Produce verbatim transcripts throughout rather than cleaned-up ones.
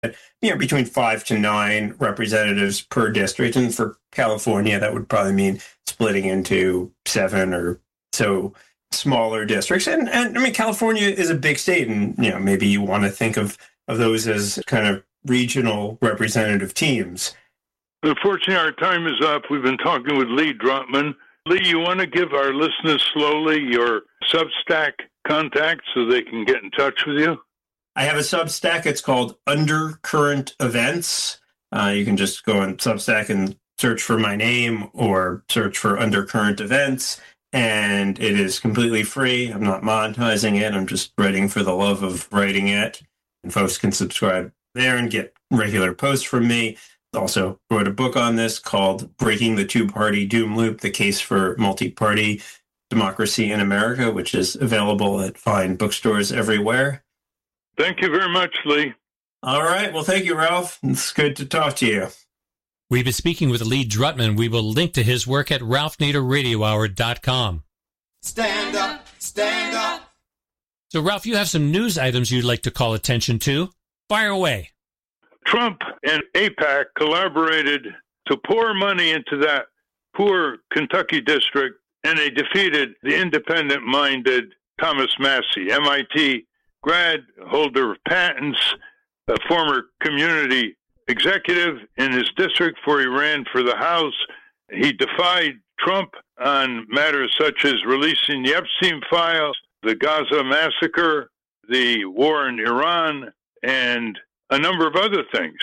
you know, between five to nine representatives per district. And for California, that would probably mean splitting into seven or so smaller districts. And, and I mean, California is a big state, and, you know, maybe you want to think of, of those as kind of regional representative teams. Unfortunately, our time is up. We've been talking with Lee Drutman. Lee, you want to give our listeners slowly your Substack contact so they can get in touch with you? I have a Substack. It's called Undercurrent Events. Uh, you can just go on Substack and search for my name or search for Undercurrent Events, and it is completely free. I'm not monetizing it. I'm just writing for the love of writing it, and folks can subscribe there and get regular posts from me. Also wrote a book on this called Breaking the Two-Party Doom Loop, The Case for Multi-Party Democracy in America, which is available at fine bookstores everywhere. Thank you very much, Lee. All right. Well, thank you, Ralph. It's good to talk to you. We've been speaking with Lee Drutman. We will link to his work at ralph nader radio hour dot com. Stand up, stand up. So, Ralph, you have some news items you'd like to call attention to. Fire away. Trump and AIPAC collaborated to pour money into that poor Kentucky district, and they defeated the independent-minded Thomas Massie, M I T grad, holder of patents, a former community executive in his district before he ran for the House. He defied Trump on matters such as releasing the Epstein files, the Gaza massacre, the war in Iran, and a number of other things.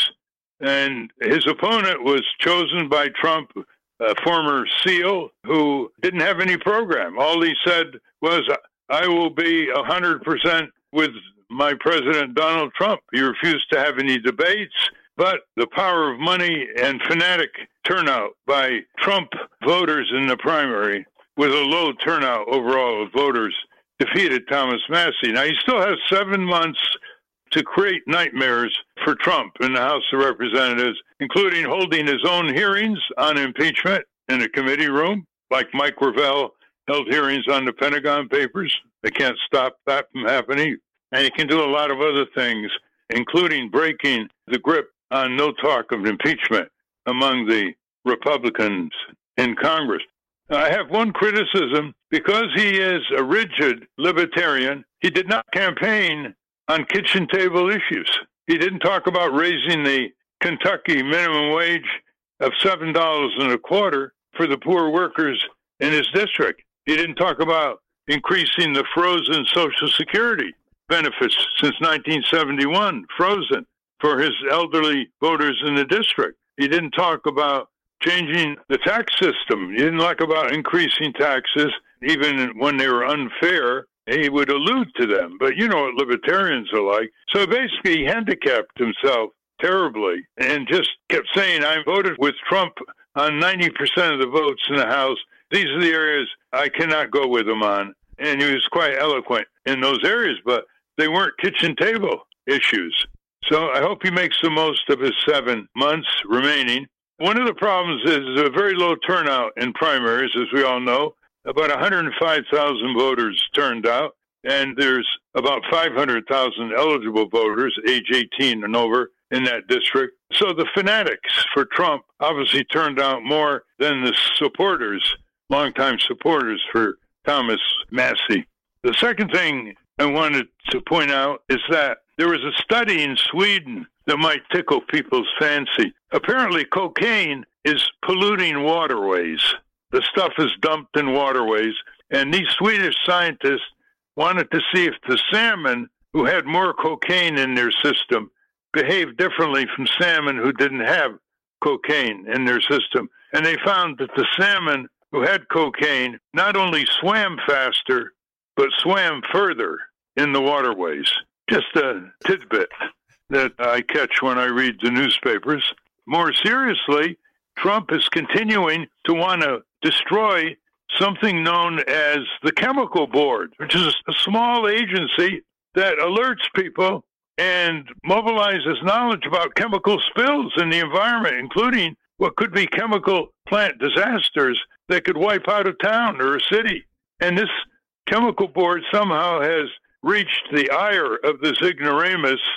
And his opponent was chosen by Trump, a former SEAL who didn't have any program. All he said was, I will be one hundred percent with my President Donald Trump. He refused to have any debates, but the power of money and fanatic turnout by Trump voters in the primary, with a low turnout overall of voters, defeated Thomas Massie. Now, he still has seven months to create nightmares for Trump in the House of Representatives, including holding his own hearings on impeachment in a committee room, like Mike Gravel held hearings on the Pentagon Papers. They can't stop that from happening. And he can do a lot of other things, including breaking the grip on no talk of impeachment among the Republicans in Congress. I have one criticism. Because he is a rigid libertarian, he did not campaign on kitchen table issues. He didn't talk about raising the Kentucky minimum wage of seven dollars and a quarter for the poor workers in his district. He didn't talk about increasing the frozen Social Security benefits since nineteen seventy-one, frozen, for his elderly voters in the district. He didn't talk about changing the tax system. He didn't talk about increasing taxes, even when they were unfair. He would allude to them, but you know what libertarians are like. So basically, he handicapped himself terribly and just kept saying, I voted with Trump on ninety percent of the votes in the House. These are the areas I cannot go with him on. And he was quite eloquent in those areas, but they weren't kitchen table issues. So I hope he makes the most of his seven months remaining. One of the problems is a very low turnout in primaries, as we all know. About one hundred five thousand voters turned out, and there's about five hundred thousand eligible voters, age eighteen and over, in that district. So the fanatics for Trump obviously turned out more than the supporters, longtime supporters for Thomas Massie. The second thing I wanted to point out is that there was a study in Sweden that might tickle people's fancy. Apparently, cocaine is polluting waterways. The stuff is dumped in waterways, and these Swedish scientists wanted to see if the salmon who had more cocaine in their system behaved differently from salmon who didn't have cocaine in their system. And they found that the salmon who had cocaine not only swam faster, but swam further in the waterways. Just a tidbit that I catch when I read the newspapers. More seriously, Trump is continuing to want to destroy something known as the Chemical Board, which is a small agency that alerts people and mobilizes knowledge about chemical spills in the environment, including what could be chemical plant disasters that could wipe out a town or a city. And this Chemical Board somehow has reached the ire of this ignoramus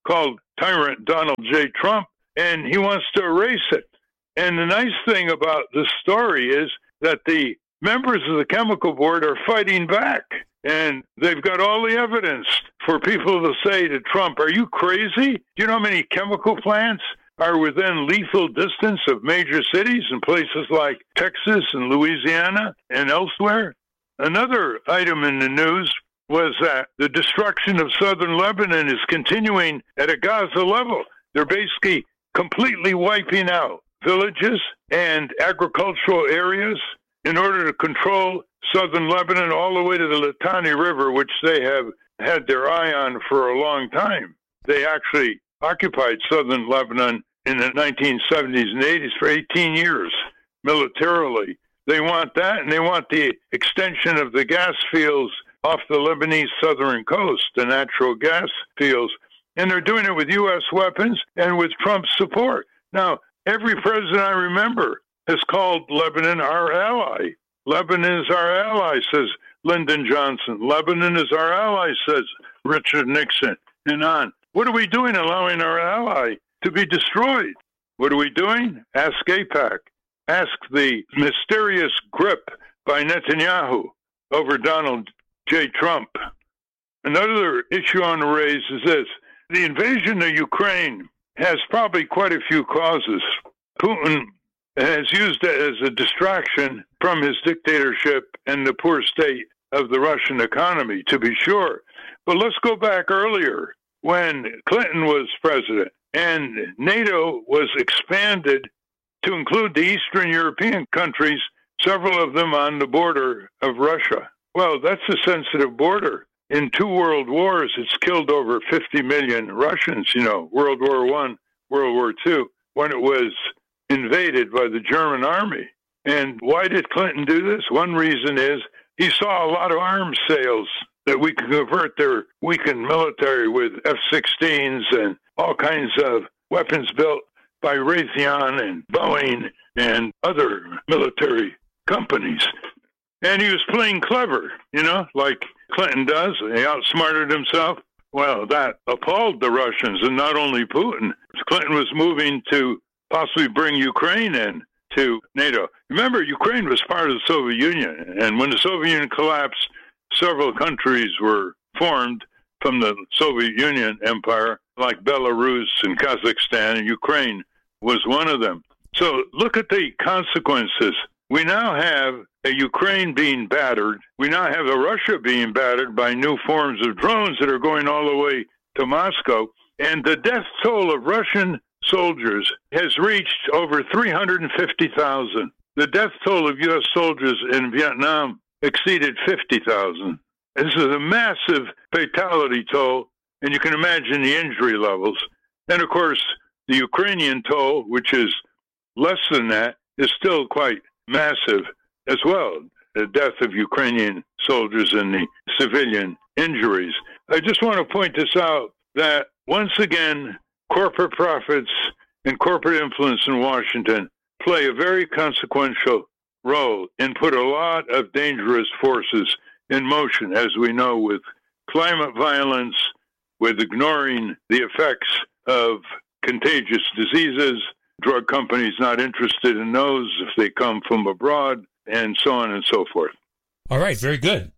called Tyrant Donald J. Trump, and he wants to erase it. And the nice thing about this story is that the members of the Chemical Board are fighting back, and they've got all the evidence for people to say to Trump, are you crazy? Do you know how many chemical plants are within lethal distance of major cities in places like Texas and Louisiana and elsewhere? Another item in the news was that the destruction of southern Lebanon is continuing at a Gaza level. They're basically completely wiping out villages and agricultural areas in order to control southern Lebanon all the way to the Litani River, which they have had their eye on for a long time. They actually occupied southern Lebanon in the nineteen seventies and eighties for eighteen years militarily. They want that, and they want the extension of the gas fields off the Lebanese southern coast, the natural gas fields. And they're doing it with U S weapons and with Trump's support. Now, every president I remember has called Lebanon our ally. Lebanon is our ally, says Lyndon Johnson. Lebanon is our ally, says Richard Nixon, and on. What are we doing allowing our ally to be destroyed? What are we doing? Ask AIPAC. Ask the mysterious grip by Netanyahu over Donald J. Trump. Another issue I want to raise is this. The invasion of Ukraine has probably quite a few causes. Putin has used it as a distraction from his dictatorship and the poor state of the Russian economy, to be sure. But let's go back earlier when Clinton was president and NATO was expanded to include the Eastern European countries, several of them on the border of Russia. Well, that's a sensitive border. In two world wars, it's killed over fifty million Russians, you know, World War One, World War Two, when it was invaded by the German army. And why did Clinton do this? One reason is he saw a lot of arms sales that we could convert their weakened military with F sixteens and all kinds of weapons built by Raytheon and Boeing and other military companies. And he was playing clever, you know, like Clinton does. He outsmarted himself. Well, that appalled the Russians, and not only Putin. Clinton was moving to possibly bring Ukraine in to NATO. Remember, Ukraine was part of the Soviet Union, and when the Soviet Union collapsed, several countries were formed from the Soviet Union empire, like Belarus and Kazakhstan, and Ukraine was one of them. So look at the consequences. We now have a Ukraine being battered. We now have a Russia being battered by new forms of drones that are going all the way to Moscow. And the death toll of Russian soldiers has reached over three hundred fifty thousand. The death toll of U S soldiers in Vietnam exceeded fifty thousand. This is a massive fatality toll, and you can imagine the injury levels. And of course, the Ukrainian toll, which is less than that, is still quite massive as well. The death of Ukrainian soldiers and the civilian injuries. I just want to point this out that once again, corporate profits and corporate influence in Washington play a very consequential role and put a lot of dangerous forces in motion, as we know, with climate violence, with ignoring the effects of contagious diseases, drug companies not interested in those if they come from abroad, and so on and so forth. All right, very good.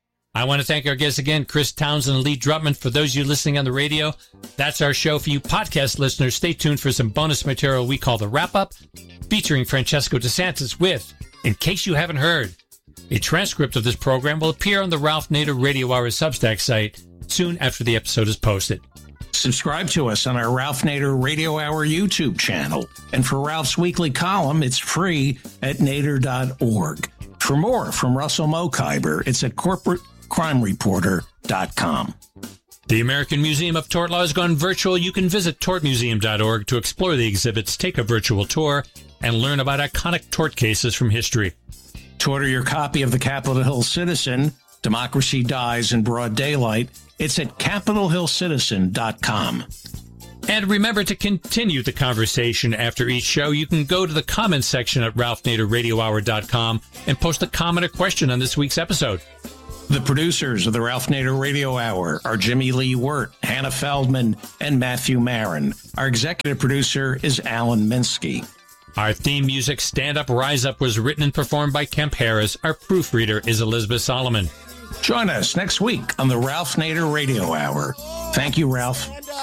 I want to thank our guests again, Chris Townsend and Lee Drutman. For those of you listening on the radio, that's our show. For you podcast listeners, stay tuned for some bonus material we call the Wrap-Up, featuring Francesco DeSantis with, in case you haven't heard, a transcript of this program will appear on the Ralph Nader Radio Hour Substack site soon after the episode is posted. Subscribe to us on our Ralph Nader Radio Hour YouTube channel. And for Ralph's weekly column, it's free at nader dot org. For more from Russell Mokhiber, it's at corporate crime reporter dot com. The American Museum of Tort Law has gone virtual. You can visit tort museum dot org to explore the exhibits, take a virtual tour, and learn about iconic tort cases from history. To order your copy of the Capitol Hill Citizen, Democracy Dies in Broad Daylight, it's at capitol hill citizen dot com. And remember to continue the conversation after each show. You can go to the comments section at ralph nader radio hour dot com and post a comment or question on this week's episode. The producers of the Ralph Nader Radio Hour are Jimmy Lee Wirt, Hannah Feldman, and Matthew Marin. Our executive producer is Alan Minsky. Our theme music, Stand Up, Rise Up, was written and performed by Kemp Harris. Our proofreader is Elizabeth Solomon. Join us next week on the Ralph Nader Radio Hour. Thank you, Ralph.